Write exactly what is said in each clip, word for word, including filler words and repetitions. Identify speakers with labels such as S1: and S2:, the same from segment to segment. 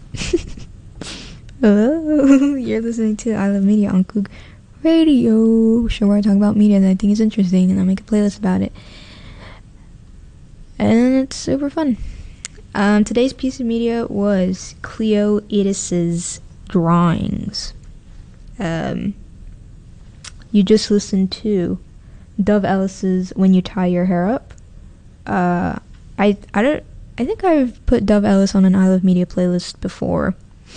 S1: Hello, you're listening to I Love Media on Coog Radio, show where I talk about media that I think is interesting and I make a playlist about it. And it's super fun. Um, today's piece of media was Cleo Edis's Drawings. Um, you just listened to Dove Ellis's When You Tie Your Hair Up. Uh, I I don't I think I've put Dove Ellis on an I Love Media playlist before.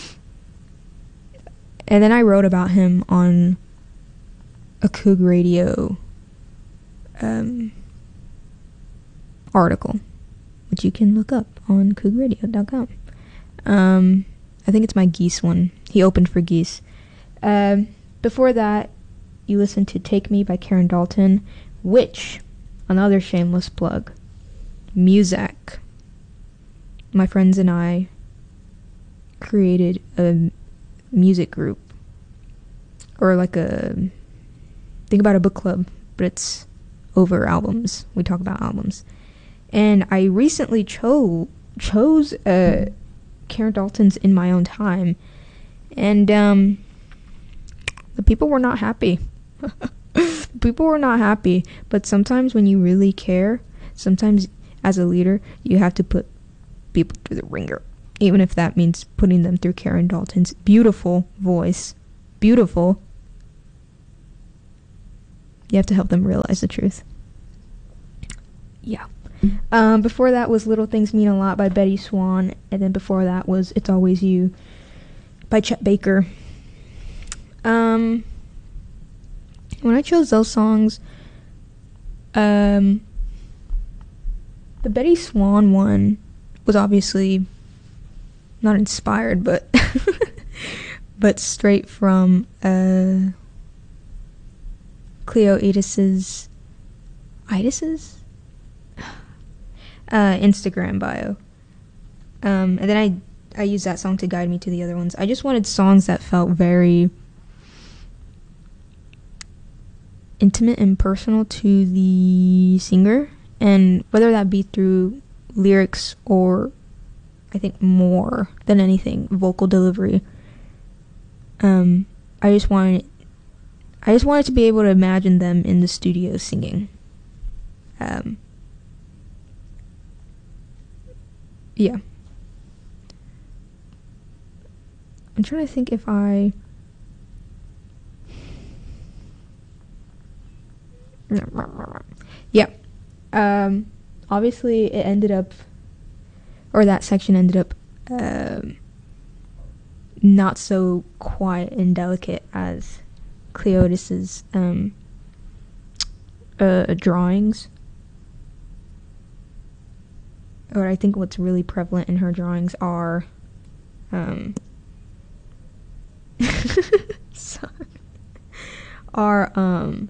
S1: And then I wrote about him on a Coog Radio um, article, which you can look up on coog radio dot com. Um, I think it's my Geese one. He opened for Geese. Um, before that, you listened to Take Me by Karen Dalton, which, another shameless plug, Muzak. My friends and I created a music group, or like a, think about a book club, but it's over albums. We talk about albums. And I recently cho- chose uh, Karen Dalton's In My Own Time, and um, the people were not happy. People were not happy, but sometimes when you really care, sometimes as a leader, you have to put people through the ringer. Even if that means putting them through Karen Dalton's beautiful voice. Beautiful. You have to help them realize the truth. Yeah. Um, before that was Little Things Mean a Lot by Betty Swan. And then before that was It's Always You by Chet Baker. Um, when I chose those songs, um, the Betty Swan one was obviously not inspired, but but straight from uh, Cleo Edis's Edis's uh, Instagram bio, um, and then I I used that song to guide me to the other ones. I just wanted songs that felt very intimate and personal to the singer, and whether that be through lyrics or, I think more than anything, vocal delivery. Um, I just wanted, I just wanted to be able to imagine them in the studio singing. Um, yeah. I'm trying to think if I. Yeah. Um, obviously, it ended up. Or that section ended up um, not so quiet and delicate as Cleo Edis's um, uh, drawings. Or I think what's really prevalent in her drawings are um, sorry, are um,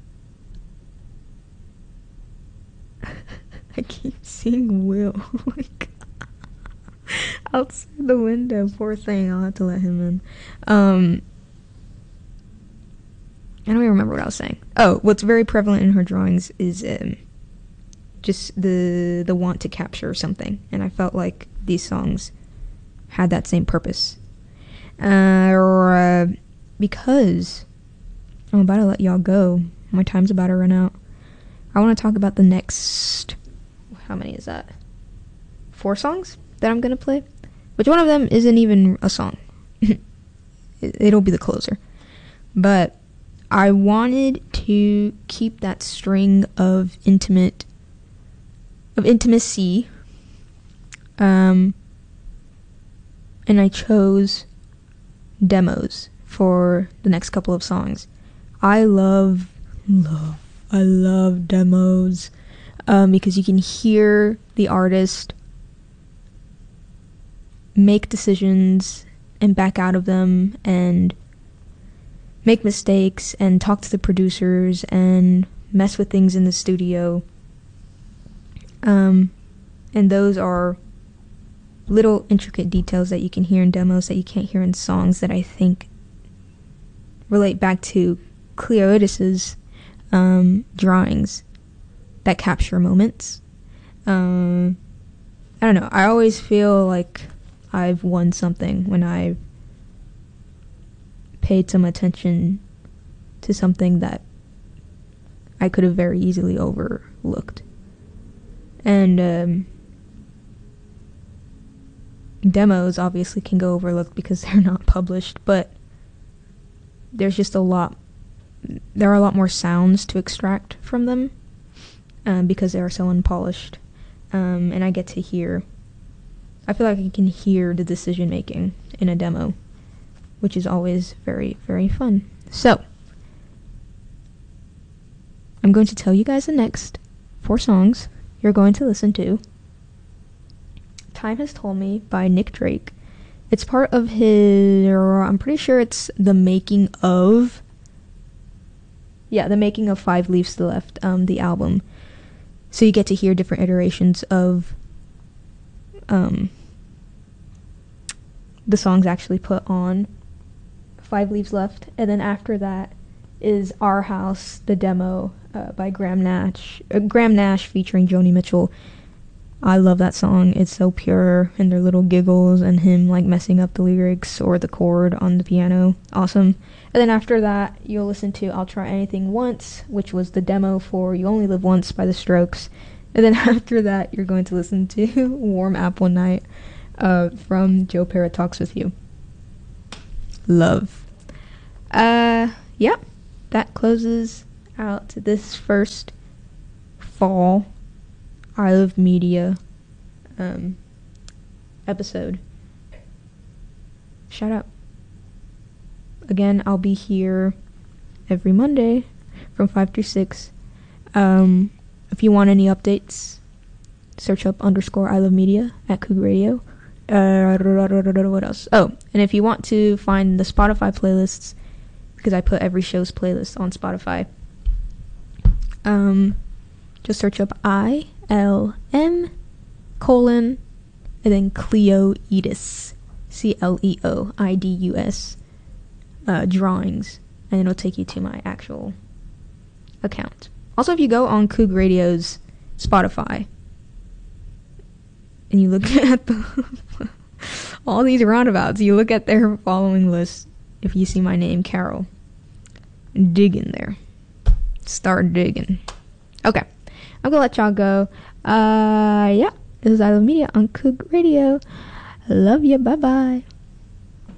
S1: I keep seeing Will. Oh my God. Outside the window, poor thing. I'll have to let him in. Um, I don't even remember what I was saying. Oh, what's very prevalent in her drawings is um, just the the want to capture something, and I felt like these songs had that same purpose. Uh, or, uh, because I'm about to let y'all go. My time's about to run out. I want to talk about the next. How many is that? Four songs that I'm gonna play. Which one of them isn't even a song. It'll be the closer. But I wanted to keep that string of intimate, of intimacy. Um, and I chose demos for the next couple of songs. I love, love, I love demos. Um, because you can hear the artist make decisions and back out of them and make mistakes and talk to the producers and mess with things in the studio. Um, and those are little intricate details that you can hear in demos that you can't hear in songs that I think relate back to Cleo Edis's um, drawings that capture moments. Um, I don't know. I always feel like I've won something, when I've paid some attention to something that I could have very easily overlooked. And um, demos obviously can go overlooked because they're not published, but there's just a lot, there are a lot more sounds to extract from them um, because they are so unpolished. Um, and I get to hear, I feel like I can hear the decision making in a demo, which is always very, very fun. So, I'm going to tell you guys the next four songs you're going to listen to. Time Has Told Me by Nick Drake. It's part of his, I'm pretty sure it's the making of, yeah, the making of Five Leaves to the Left, um, the album. So you get to hear different iterations of um, the songs actually put on Five Leaves Left. And then after that is Our House, the demo uh, by Graham Nash, uh, Graham Nash featuring Joni Mitchell. I love that song. It's so pure, and their little giggles and him like messing up the lyrics or the chord on the piano. Awesome. And then after that, you'll listen to I'll Try Anything Once, which was the demo for You Only Live Once by The Strokes. And then after that, you're going to listen to Warm Apple Night uh, from Joe Parra Talks With You. Love. Uh, yeah, that closes out this first fall I Love Media um, episode. Shout out. Again, I'll be here every Monday from five to six. Um, if you want any updates, search up underscore I Love Media at Coug Radio. Uh, what else? Oh, and if you want to find the Spotify playlists, because I put every show's playlist on Spotify, um, just search up I L M colon and then Cleoidus, C L E O I D U S uh, drawings, and it'll take you to my actual account. Also, if you go on Coug Radio's Spotify and you look at the all these roundabouts, you look at their following list. If you see my name, Carol, dig in there. Start digging. Okay, I'm gonna let y'all go. Uh, yeah, this is I Love Media on Coug Radio. Love you. Bye bye.